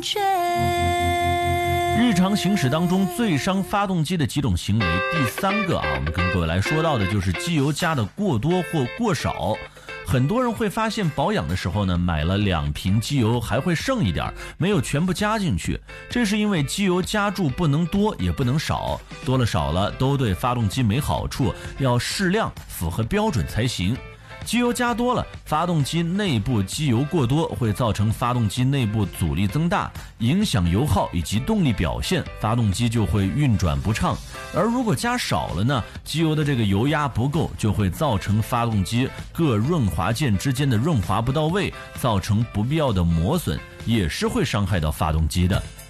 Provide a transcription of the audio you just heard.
日常行驶当中最伤发动机的几种行为，第三个我们跟各位来说到的就是机油加的过多或过少。很多人会发现保养的时候呢，买了2瓶机油还会剩一点，没有全部加进去，这是因为机油加注不能多也不能少，多了少了都对发动机没好处，要适量符合标准才行。机油加多了，发动机内部机油过多会造成发动机内部阻力增大，影响油耗以及动力表现，发动机就会运转不畅。而如果加少了呢，机油的这个油压不够，就会造成发动机各润滑件之间的润滑不到位，造成不必要的磨损，也是会伤害到发动机的。